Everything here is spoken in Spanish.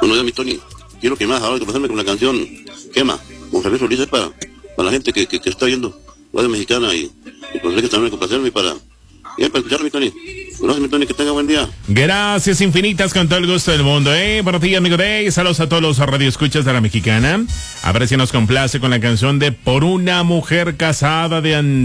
Bueno, ya mi Tony, quiero que más ahora que pasarme con la canción Quema, con Javier Solís, es para la gente que está viendo Radio Mexicana y pues hay que también complacerme para escuchar mi Tony. Gracias, mi Tony, que tenga buen día. Gracias infinitas, con todo el gusto del mundo, Buenos días, amigo Day. Saludos a todos los radioescuchas de la Mexicana. A ver si nos complace con la canción de Por una mujer casada de